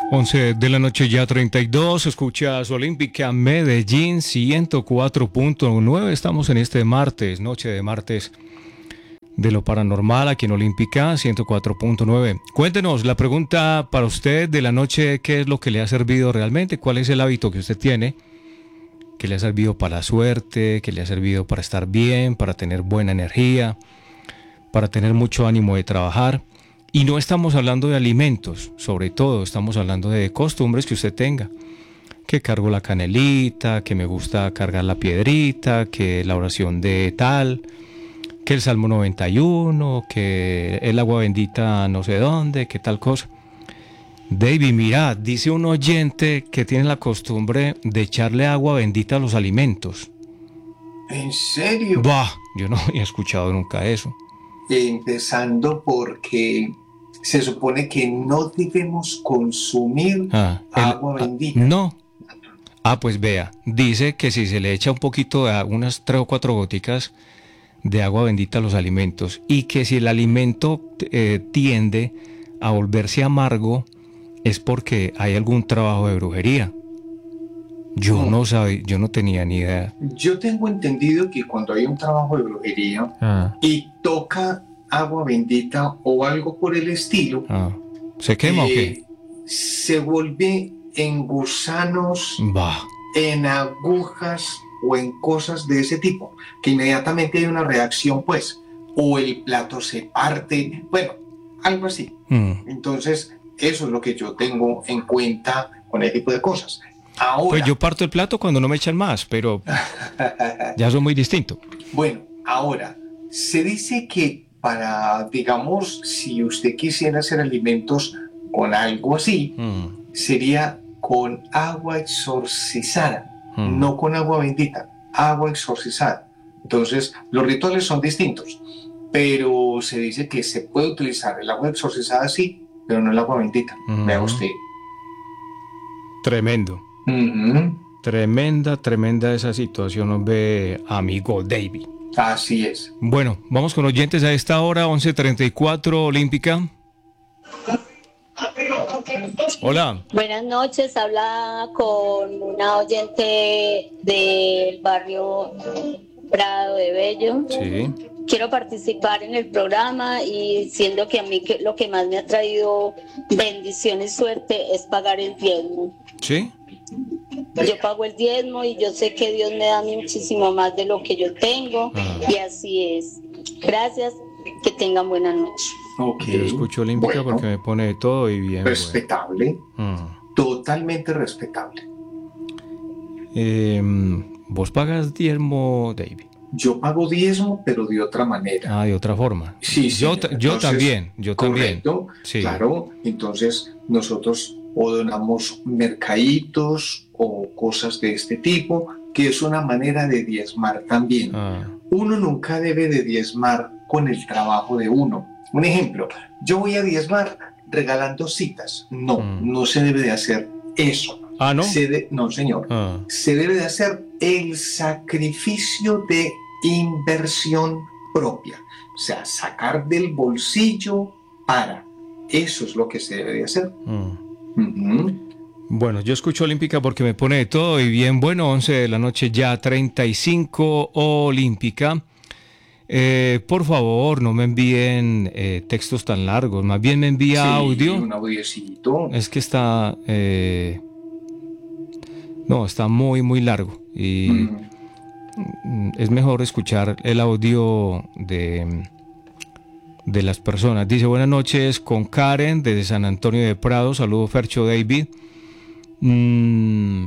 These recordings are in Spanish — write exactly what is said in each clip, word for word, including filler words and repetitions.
once de la noche ya treinta y dos, escuchas Olímpica Medellín ciento cuatro punto nueve. Estamos en este martes, noche de martes de lo paranormal aquí en Olímpica ciento cuatro punto nueve. Cuéntenos la pregunta para usted de la noche: ¿qué es lo que le ha servido realmente? ¿Cuál es el hábito que usted tiene que le ha servido para la suerte, que le ha servido para estar bien, para tener buena energía, para tener mucho ánimo de trabajar? Y no estamos hablando de alimentos, sobre todo estamos hablando de costumbres que usted tenga. Que cargo la canelita, que me gusta cargar la piedrita, que la oración de tal, que el Salmo noventa y uno, que el agua bendita no sé dónde, que tal cosa. David, mira, dice un oyente que tiene la costumbre de echarle agua bendita a los alimentos. ¿En serio? Bah, yo no había escuchado nunca eso. Empezando porque se supone que no debemos consumir ah, el, agua bendita. Ah, no. Ah, pues vea, dice que si se le echa un poquito de agua, unas tres o cuatro goticas de agua bendita a los alimentos, y que si el alimento eh, tiende a volverse amargo, es porque hay algún trabajo de brujería. Yo no, no sabía, yo no tenía ni idea. Yo tengo entendido que cuando hay un trabajo de brujería ah. y toca agua bendita o algo por el estilo, ah. ¿se quema eh, o qué? Se vuelve en gusanos, bah. en agujas o en cosas de ese tipo, que inmediatamente hay una reacción, pues, o el plato se parte, bueno, algo así. Mm. Entonces, eso es lo que yo tengo en cuenta con ese tipo de cosas. Ahora, pues yo parto el plato cuando no me echan más, pero ya son muy distintos. Bueno, ahora, se dice que para, digamos, si usted quisiera hacer alimentos con algo así, mm. sería con agua exorcizada, mm. no con agua bendita, agua exorcizada. Entonces, los rituales son distintos, pero se dice que se puede utilizar el agua exorcizada, sí, pero no el agua bendita. mm. Vea usted. Tremendo. Uh-huh. Tremenda, tremenda esa situación, hombre, amigo David. Así es. Bueno, vamos con oyentes a esta hora, once treinta y cuatro, Olímpica. Hola. Buenas noches, habla con una oyente del barrio Prado de Bello. Sí. Quiero participar en el programa, y siendo que a mí que lo que más me ha traído bendición y suerte es pagar el diezmo. ¿Sí? Yo pago el diezmo y yo sé que Dios me da muchísimo más de lo que yo tengo, ah. y así es. Gracias, que tengan buena noche. Okay. Yo escucho Olímpica bueno, porque me pone de todo y bien. Respetable, bueno. mm. totalmente respetable. Eh, ¿Vos pagas diezmo, David? Yo pago diezmo, pero de otra manera. Ah, de otra forma. Sí, sí. Yo, yo entonces, también, yo correcto, también. Sí. Claro, entonces nosotros o donamos mercaditos o cosas de este tipo, que es una manera de diezmar también. Ah. Uno nunca debe de diezmar con el trabajo de uno. Un ejemplo, yo voy a diezmar regalando citas. No, mm. no se debe de hacer eso. Ah, ¿no? Se de, no, señor. Ah. Se debe de hacer el sacrificio de inversión propia. O sea, sacar del bolsillo para. Eso es lo que se debe de hacer. Mm. Uh-huh. Bueno, yo escucho Olímpica porque me pone de todo y bien. Bueno, once de la noche ya treinta y cinco, Olímpica. Eh, por favor, no me envíen eh, textos tan largos, más bien me envía sí, audio. Un audiocito. Es que está, eh, no, está muy, muy largo y mm. es mejor escuchar el audio de, de las personas. Dice: buenas noches, con Karen desde San Antonio de Prado. Saludos, Fercho David. Mm,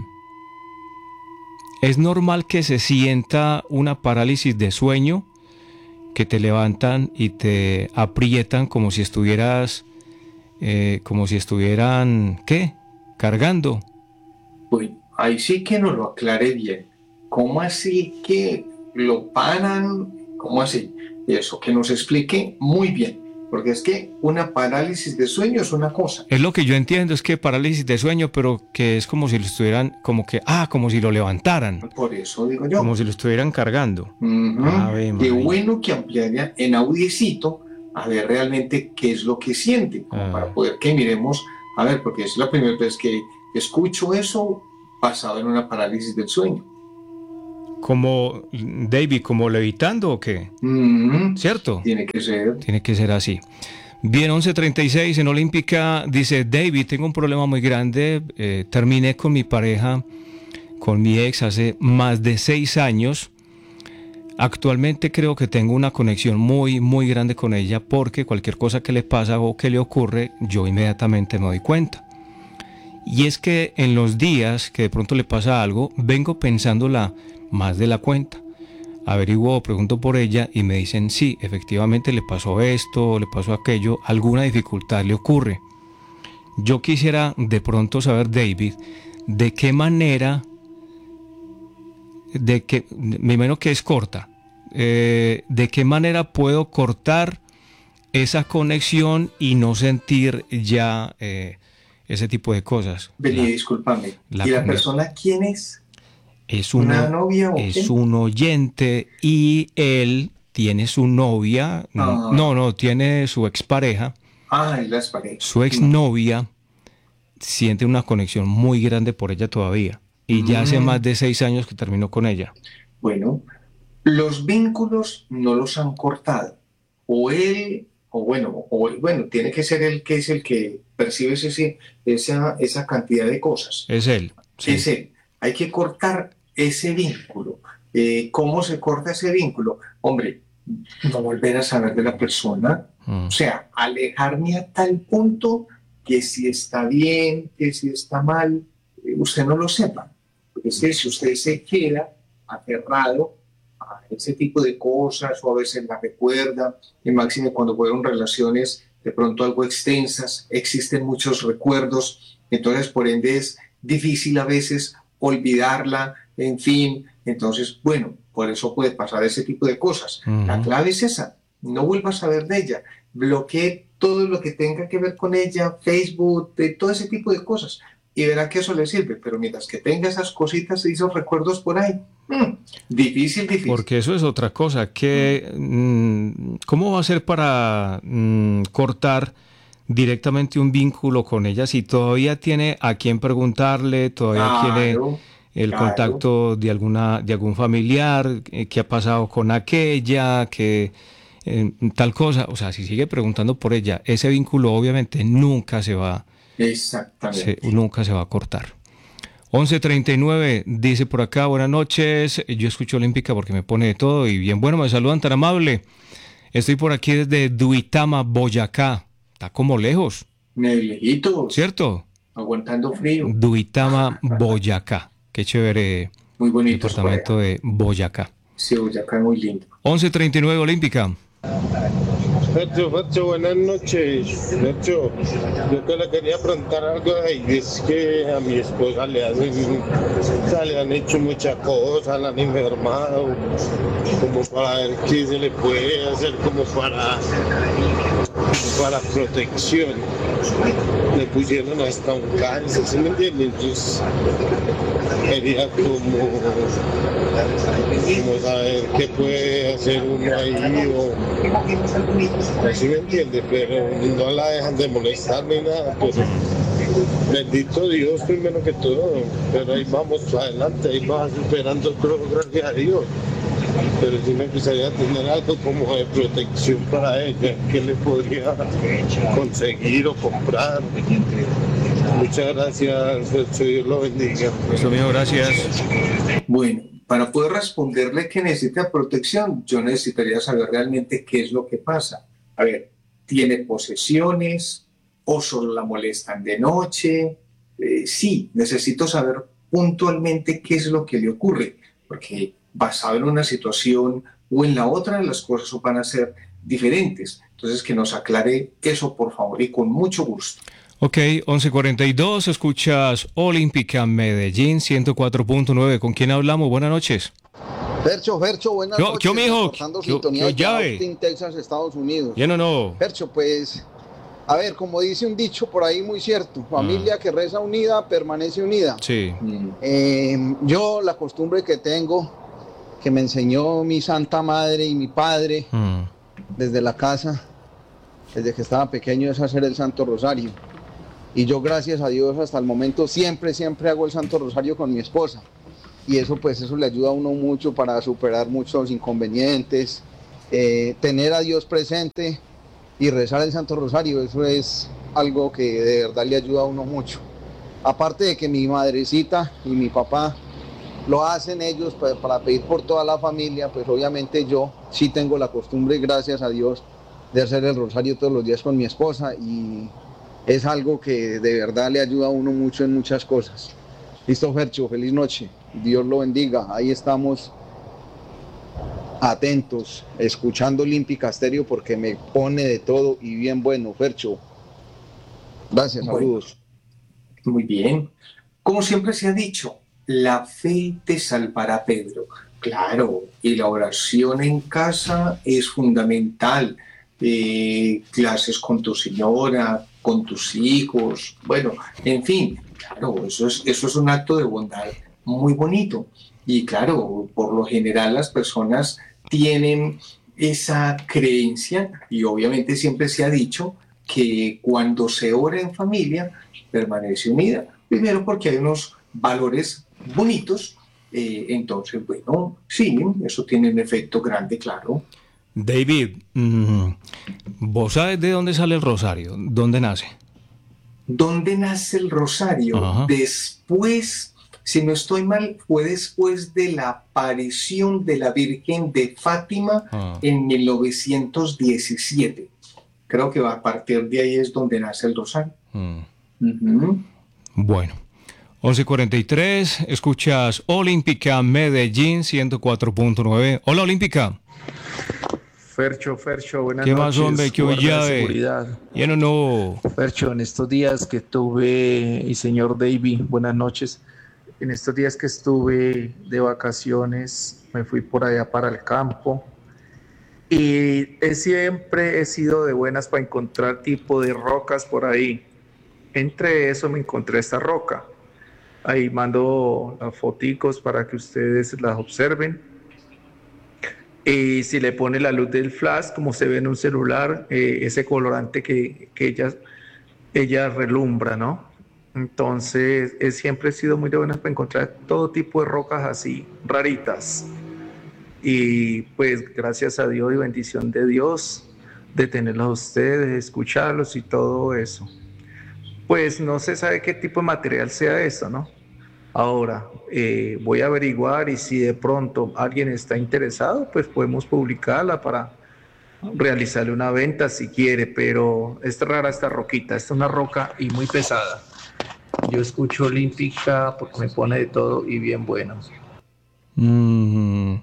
¿Es normal que se sienta una parálisis de sueño? Que te levantan y te aprietan como si estuvieras, eh, como si estuvieran, ¿qué? Cargando. Pues ahí sí que nos lo aclare bien. ¿Cómo así que lo paran? ¿Cómo así? Y eso, que nos explique muy bien. Porque es que una parálisis de sueño es una cosa. Es lo que yo entiendo, es que parálisis de sueño, pero que es como si lo estuvieran, como que, ah, como si lo levantaran. Por eso digo yo. Como si lo estuvieran cargando. Uh-huh. Ave, qué bueno que ampliaría en audiecito a ver realmente qué es lo que siente, como ah. para poder que miremos A ver, porque es la primera vez que escucho eso basado en una parálisis del sueño. Como, David, ¿como levitando o qué? Mm-hmm. ¿Cierto? Tiene que ser. Tiene que ser así. Bien, once treinta y seis en Olímpica, dice David, tengo un problema muy grande, eh, terminé con mi pareja, con mi ex hace más de seis años. Actualmente creo que tengo una conexión muy, muy grande con ella porque cualquier cosa que le pasa o que le ocurre, yo inmediatamente me doy cuenta. Y es que en los días que de pronto le pasa algo, vengo pensándola más de la cuenta. Averiguo, pregunto por ella y me dicen, sí, efectivamente le pasó esto, le pasó aquello, alguna dificultad le ocurre. Yo quisiera de pronto saber, David, de qué manera, de que, me imagino que es corta, eh, de qué manera puedo cortar esa conexión y no sentir ya eh, ese tipo de cosas. Vení, discúlpame. La ¿Y la conexión. persona quién es? Es uno, ¿Una novia o es qué? un oyente y él tiene su novia, Ah. no, no, tiene su expareja, Ah, y las parejas. su exnovia, siente una conexión muy grande por ella todavía y ya hace Mm. más de seis años que terminó con ella. Bueno, los vínculos no los han cortado. O él, o bueno, o bueno, tiene que ser él que es el que percibe ese, esa, esa cantidad de cosas. Es él. Sí. Es él. Hay que cortar ese vínculo. Eh, ¿Cómo se corta ese vínculo? Hombre, no volver a saber de la persona. Mm. O sea, alejarme a tal punto que si está bien, que si está mal, eh, usted no lo sepa. Porque es que si usted se queda aferrado a ese tipo de cosas o a veces la recuerda, y máximo cuando fueron relaciones de pronto algo extensas, existen muchos recuerdos, entonces por ende es difícil a veces olvidarla, en fin, entonces bueno, por eso puede pasar ese tipo de cosas. Uh-huh. La clave es esa, no vuelvas a saber de ella, bloquee todo lo que tenga que ver con ella, Facebook, de todo ese tipo de cosas, y verá que eso le sirve, pero mientras que tenga esas cositas y esos recuerdos por ahí, mmm, difícil, difícil. Porque eso es otra cosa, que mmm, ¿cómo va a ser para mmm, cortar directamente un vínculo con ella si todavía tiene a quién preguntarle, todavía Claro, tiene el claro. contacto de alguna de algún familiar, eh, qué ha pasado con aquella, que eh, tal cosa? O sea, si sigue preguntando por ella, ese vínculo obviamente nunca se va, Exactamente. se, nunca se va a cortar. once treinta y nueve dice por acá, buenas noches, yo escucho Olímpica porque me pone de todo y bien, bueno, me saludan tan amable. Estoy por aquí desde Duitama, Boyacá. Está como lejos. Lejitos. ¿Cierto? Aguantando frío. Duitama, Boyacá. Qué chévere. Muy bonito. Departamento de Boyacá. Sí, Boyacá es muy lindo. once treinta y nueve Olímpica. Fercho, Fercho, buenas noches. Fercho, yo que le quería preguntar algo ahí, es que a mi esposa le hacen, o sea, le han hecho muchas cosas, la han enfermado, como para ver qué se le puede hacer como para, para protección. Le pusieron hasta un cáncer, ¿sí me entiendes? Entonces quería como, como saber qué puede hacer uno ahí o así me entiende, pero no la dejan de molestar ni nada, pero bendito Dios primero que todo, pero ahí vamos adelante, ahí va superando todo, gracias a Dios, pero sí me gustaría tener algo como de protección para ella, que le podría conseguir o comprar. Muchas gracias, Dios lo bendiga. Eso mío, gracias. Bueno, para poder responderle que necesita protección, yo necesitaría saber realmente qué es lo que pasa. A ver, ¿tiene posesiones o solo la molestan de noche? Eh, sí, necesito saber puntualmente qué es lo que le ocurre, porque basado en una situación o en la otra, las cosas van a ser diferentes. Entonces, que nos aclare eso, por favor, y con mucho gusto. Ok, once cuarenta y dos, escuchas Olímpica Medellín ciento cuatro punto nueve. ¿Con quién hablamos? Buenas noches. Fercho, Fercho, buenas ¿Qué, noches. ¿Qué, mijo? Reportando ¿Qué, sintonía qué, de Austin, Texas, Estados Unidos. ¿Bien o no? Fercho, pues, a ver, como dice un dicho por ahí muy cierto, familia mm. que reza unida, permanece unida. Sí. Eh, yo la costumbre que tengo, que me enseñó mi santa madre y mi padre, mm. desde la casa, desde que estaba pequeño, es hacer el Santo Rosario. Y yo, gracias a Dios, hasta el momento siempre, siempre hago el Santo Rosario con mi esposa. Y eso, pues, eso le ayuda a uno mucho para superar muchos inconvenientes, eh, tener a Dios presente y rezar el Santo Rosario, eso es algo que de verdad le ayuda a uno mucho. Aparte de que mi madrecita y mi papá lo hacen ellos pues, para pedir por toda la familia, pues obviamente yo sí tengo la costumbre, gracias a Dios, de hacer el rosario todos los días con mi esposa y es algo que de verdad le ayuda a uno mucho en muchas cosas. Listo, Fercho, feliz noche, Dios lo bendiga, ahí estamos atentos, escuchando Olímpica Estéreo porque me pone de todo y bien bueno, Fercho. Gracias, saludos. Bueno, muy bien. Como siempre se ha dicho, la fe te salvará, Pedro. Claro, y la oración en casa es fundamental. Eh, clases con tu señora, con tus hijos, bueno, en fin, claro, eso es, eso es un acto de bondad muy bonito. Y claro, por lo general las personas tienen esa creencia y obviamente siempre se ha dicho que cuando se ora en familia permanece unida. Primero porque hay unos valores bonitos, eh, entonces, bueno, sí, eso tiene un efecto grande, claro. David, mmm, ¿vos sabes de dónde sale el rosario? ¿Dónde nace? ¿Dónde nace el rosario? Ajá. Después, si no estoy mal, fue después de la aparición de la Virgen de Fátima ah. en mil novecientos diecisiete. Creo que a partir de ahí es donde nace el rosario. Mm. Uh-huh. Bueno, once cuarenta y tres, escuchas Olímpica Medellín ciento cuatro punto nueve. Hola, Olímpica. Fercho, Fercho, buenas ¿Qué noches. más, hombre? ¿Qué hoy ya seguridad. Ya no, no. Fercho, en estos días que estuve, y señor David, buenas noches. En estos días que estuve de vacaciones, me fui por allá para el campo. Y he siempre he sido de buenas para encontrar tipo de rocas por ahí. Entre eso me encontré esta roca. Ahí mando las foticos para que ustedes las observen. Y si le pone la luz del flash, como se ve en un celular, eh, ese colorante que, que ella, ella relumbra, ¿no? Entonces, eh, siempre he sido muy de buenas para encontrar todo tipo de rocas así, raritas. Y pues gracias a Dios y bendición de Dios de tenerlos a ustedes, de escucharlos y todo eso. Pues no se sabe qué tipo de material sea eso, ¿no? Ahora, eh, voy a averiguar y si de pronto alguien está interesado, pues podemos publicarla para realizarle una venta si quiere, pero es rara esta roquita, esta es una roca y muy pesada. Yo escucho Olímpica porque me pone de todo y bien bueno. Mm,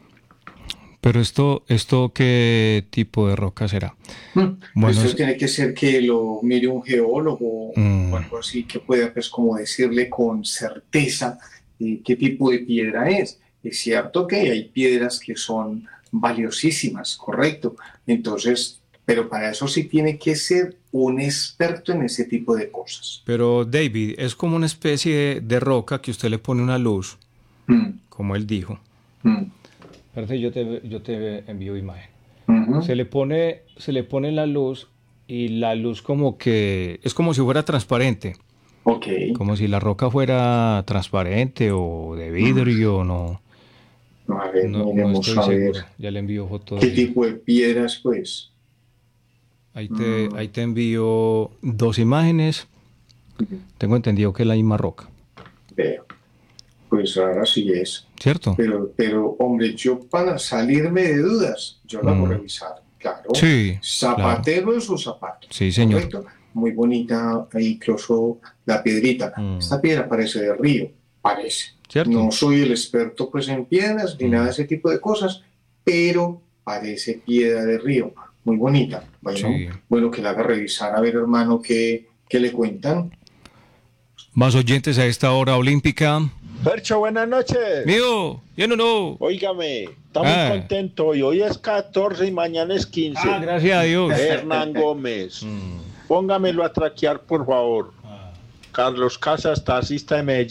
pero esto, esto, ¿qué tipo de roca será? Mm, bueno, esto tiene que ser que lo mire un geólogo mm. o algo así que pueda, pues, como decirle con certeza eh, qué tipo de piedra es. Es cierto que hay piedras que son valiosísimas, correcto. Entonces, pero para eso sí tiene que ser un experto en ese tipo de cosas. Pero David, es como una especie de, de roca que usted le pone una luz, mm. como él dijo. Mm. Espérate, yo te, yo te envío imagen. Uh-huh. Se le pone, se le pone la luz y la luz como que es como si fuera transparente. Okay. Como si la roca fuera transparente o de vidrio, uh-huh. no. No, a ver, no, no estoy a seguro. Ver. Ya le envío fotos. ¿Qué de... tipo de piedras, pues? Ahí te, uh-huh. ahí te envío dos imágenes. Uh-huh. Tengo entendido que es la misma roca. Veo. Pues ahora sí es. ¿Cierto? Pero, pero, hombre, yo para salirme de dudas, yo la mm. voy a revisar, claro. Sí, Zapatero claro. en sus zapatos. Sí, señor. ¿Correcto? Muy bonita, ahí incluso la piedrita. Mm. Esta piedra parece de río, parece. ¿Cierto? No soy el experto pues en piedras ni mm. nada de ese tipo de cosas, pero parece piedra de río. Muy bonita. Bueno, sí. bueno que la haga revisar. A ver, hermano, ¿qué, qué le cuentan? Más oyentes a esta hora olímpica. Fercho, buenas noches. Mío, ya no, no. Óigame, estamos ah. contentos hoy. Hoy es catorce y mañana es quince. Ah, gracias a Dios. Hernán Gómez. mm. Póngamelo a traquear, por favor. Ah. Carlos Casas, taxista de Medellín. Ah.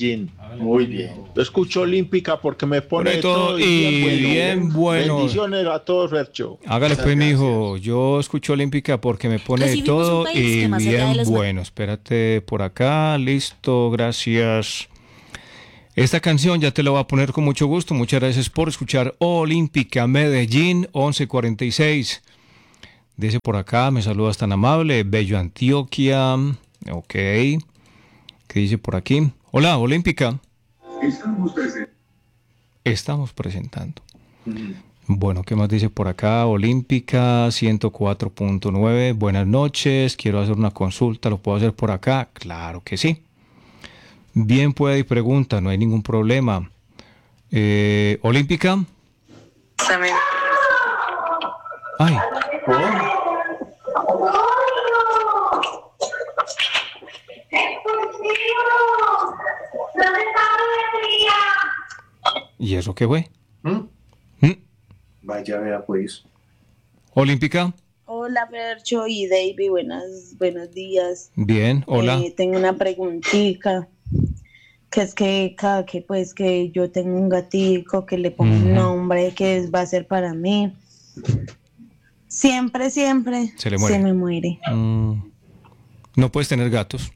Muy bien. Yo escucho Olímpica porque me pone Pone todo todo y bien bueno. bien bueno. Bendiciones a todos, Fercho. Hágale pues, mijo. Yo escucho Olímpica porque me pone de Recibimos todo un país y que más allá de bien los- bueno. Espérate por acá. Listo, gracias. Esta canción ya te la voy a poner con mucho gusto. Muchas gracias por escuchar Olímpica Medellín once cuarenta y seis. Dice por acá, me saludas tan amable. Bello Antioquia. Ok. ¿Qué dice por aquí? Hola, Olímpica. Estamos presentes. Estamos presentando. Bueno, ¿qué más dice por acá? Olímpica ciento cuatro punto nueve. Buenas noches, quiero hacer una consulta, ¿lo puedo hacer por acá? Claro que sí. Bien, puede y pregunta, no hay ningún problema. Eh, Olímpica. También. Ay. ¿Y eso qué fue? ¿Mm? ¿Mm? Vaya, vea pues. Olímpica. Hola, Fercho y David, buenas, buenos días. Bien, hola. Eh, tengo una preguntita, que es que cada que pues que yo tengo un gatico que le pongo Ujú. un nombre que es- va a ser para mí, siempre, siempre Se le muere. me muere. Mm, no puedes tener gatos.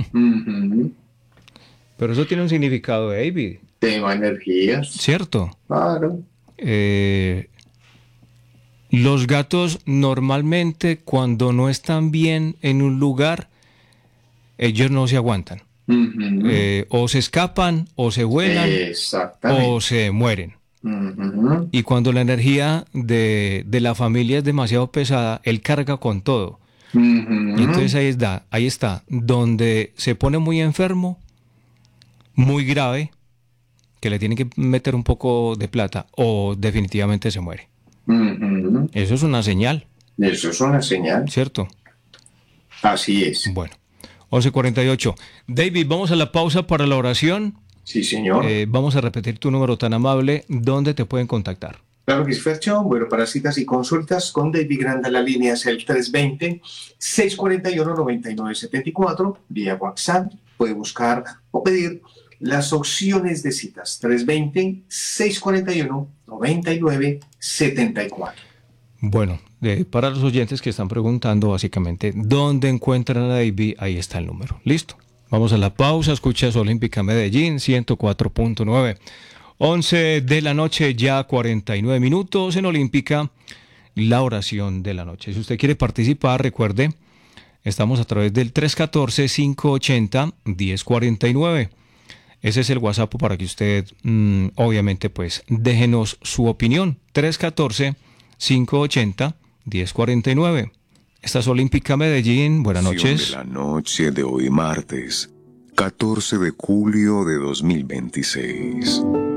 Pero eso tiene un significado, David. Tema energías. ¿Cierto? Claro. Eh, los gatos normalmente cuando no están bien en un lugar, ellos no se aguantan. Ujú. Eh, o se escapan, o se vuelan, Exactamente. o se mueren. Ujú. Y cuando la energía de, de la familia es demasiado pesada, él carga con todo. Ujú. Y entonces ahí está, ahí está, donde se pone muy enfermo, muy grave, que le tienen que meter un poco de plata, o definitivamente se muere. Ujú. Eso es una señal, Eso es una señal. ¿cierto? Así es. Bueno, once cuarenta y ocho. David, vamos a la pausa para la oración. Sí, señor. Eh, vamos a repetir tu número tan amable. ¿Dónde te pueden contactar? Claro que es Fercho. Bueno, para citas y consultas con David Granda, la línea es el tres dos cero, seis cuatro uno, nueve nueve siete cuatro. Vía WhatsApp puede buscar o pedir las opciones de citas. tres dos cero, seis cuatro uno, nueve nueve siete cuatro. Bueno, eh, para los oyentes que están preguntando básicamente dónde encuentran a David, ahí está el número. Listo. Vamos a la pausa. Escuchas Olímpica Medellín ciento cuatro punto nueve. once de la noche, ya cuarenta y nueve minutos en Olímpica, la oración de la noche. Si usted quiere participar, recuerde, estamos a través del tres uno cuatro, cinco ocho cero, uno cero cuatro nueve. Ese es el WhatsApp para que usted, mmm, obviamente, pues, déjenos su opinión. tres uno cuatro, cinco ocho cero, uno cero cuatro nueve. Esta es Olímpica Medellín. Buenas noches. De la noche de hoy martes, catorce de julio de dos mil veintiséis.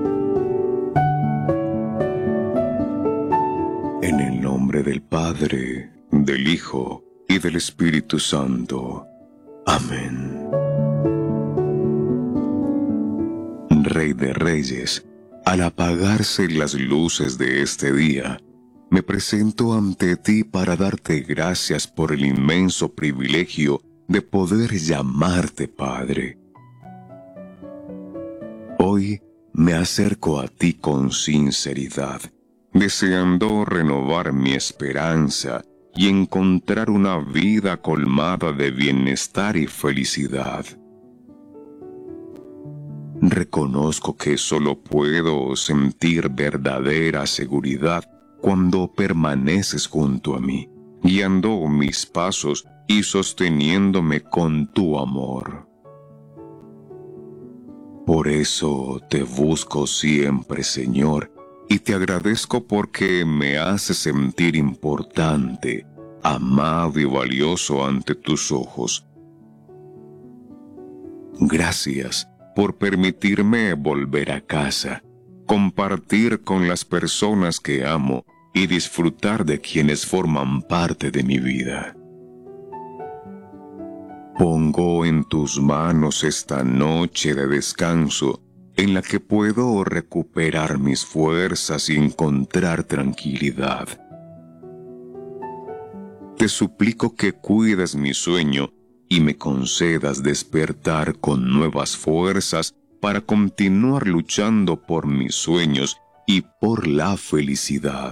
En el nombre del Padre, del Hijo y del Espíritu Santo. Amén. Rey de Reyes, al apagarse las luces de este día, me presento ante ti para darte gracias por el inmenso privilegio de poder llamarte Padre. Hoy me acerco a ti con sinceridad, deseando renovar mi esperanza y encontrar una vida colmada de bienestar y felicidad. Reconozco que solo puedo sentir verdadera seguridad cuando permaneces junto a mí, guiando mis pasos y sosteniéndome con tu amor. Por eso te busco siempre, Señor, y te agradezco porque me haces sentir importante, amado y valioso ante tus ojos. Gracias por permitirme volver a casa, compartir con las personas que amo y disfrutar de quienes forman parte de mi vida. Pongo en tus manos esta noche de descanso en la que puedo recuperar mis fuerzas y encontrar tranquilidad. Te suplico que cuides mi sueño y me concedas despertar con nuevas fuerzas para para continuar luchando por mis sueños y por la felicidad.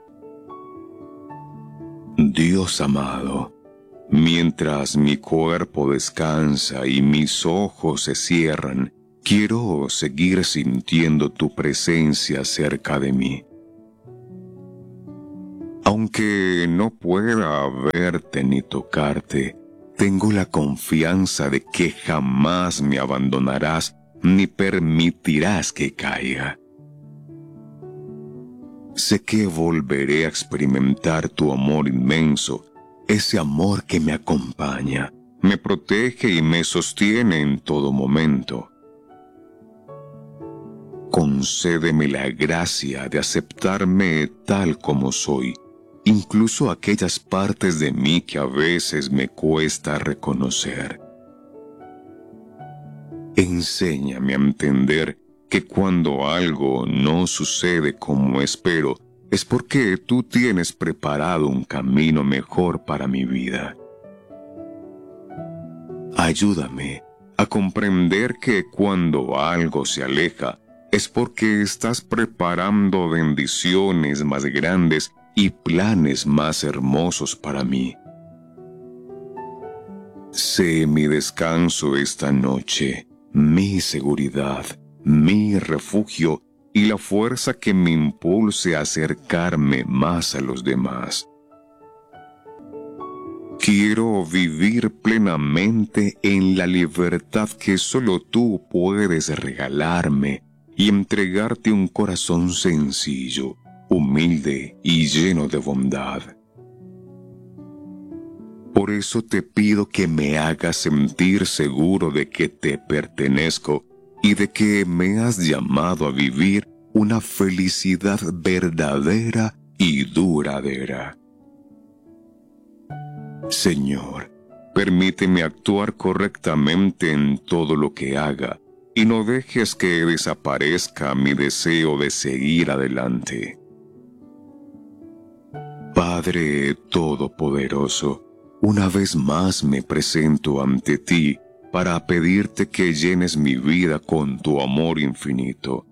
Dios amado, mientras mi cuerpo descansa y mis ojos se cierran, quiero seguir sintiendo tu presencia cerca de mí. Aunque no pueda verte ni tocarte, tengo la confianza de que jamás me abandonarás ni permitirás que caiga. Sé que volveré a experimentar tu amor inmenso, ese amor que me acompaña, me protege y me sostiene en todo momento. Concédeme la gracia de aceptarme tal como soy, incluso aquellas partes de mí que a veces me cuesta reconocer. Enséñame a entender que cuando algo no sucede como espero, es porque tú tienes preparado un camino mejor para mi vida. Ayúdame a comprender que cuando algo se aleja, es porque estás preparando bendiciones más grandes y planes más hermosos para mí. Sé mi descanso esta noche, mi seguridad, mi refugio y la fuerza que me impulse a acercarme más a los demás. Quiero vivir plenamente en la libertad que solo tú puedes regalarme y entregarte un corazón sencillo, humilde y lleno de bondad. Por eso te pido que me hagas sentir seguro de que te pertenezco y de que me has llamado a vivir una felicidad verdadera y duradera. Señor, permíteme actuar correctamente en todo lo que haga y no dejes que desaparezca mi deseo de seguir adelante. Padre Todopoderoso, una vez más me presento ante ti para pedirte que llenes mi vida con tu amor infinito.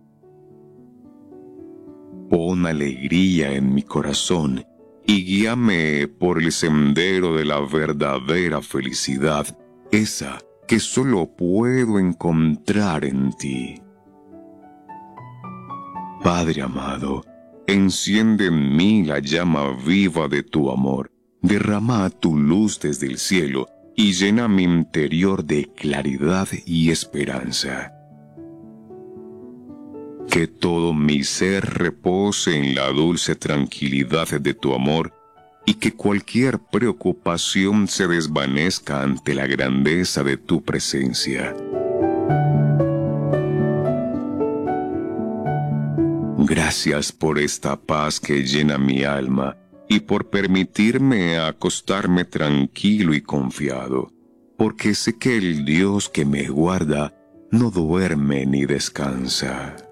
Pon alegría en mi corazón y guíame por el sendero de la verdadera felicidad, esa que solo puedo encontrar en ti. Padre amado, enciende en mí la llama viva de tu amor, derrama tu luz desde el cielo y llena mi interior de claridad y esperanza. Que todo mi ser repose en la dulce tranquilidad de tu amor y que cualquier preocupación se desvanezca ante la grandeza de tu presencia. Gracias por esta paz que llena mi alma y por permitirme acostarme tranquilo y confiado, porque sé que el Dios que me guarda no duerme ni descansa.